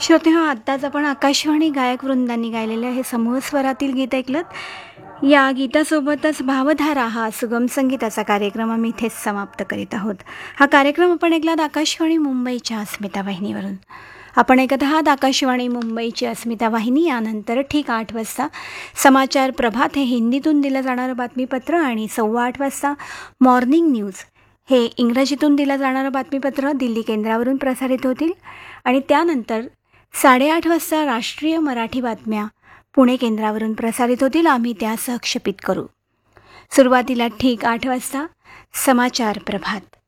श्रोते हो, आत्ताच आपण आकाशवाणी गायक वृंदांनी गायलेले हे समूह स्वरातील गीत ऐकलत. या गीतासोबतच भावधारा हा सुगम संगीताचा कार्यक्रम आम्ही इथेच समाप्त करीत आहोत. हा कार्यक्रम आपण ऐकलात आकाशवाणी मुंबईच्या अस्मिता वाहिनीवरून. आपण ऐकत आहात आकाशवाणी मुंबईची अस्मिता वाहिनी. यानंतर ठीक 8 वाजता समाचार प्रभात हे हिंदीतून दिलं जाणारं बातमीपत्र आणि 8:15 वाजता मॉर्निंग न्यूज हे इंग्रजीतून दिलं जाणारं बातमीपत्र दिल्ली केंद्रावरून प्रसारित होतील. आणि त्यानंतर 8:30 वाजता राष्ट्रीय मराठी बातम्या पुणे केंद्रावरून प्रसारित होतील. आम्ही त्या सहक्षेपित करू. सुरुवातीला ठीक 8 वाजता समाचार प्रभात.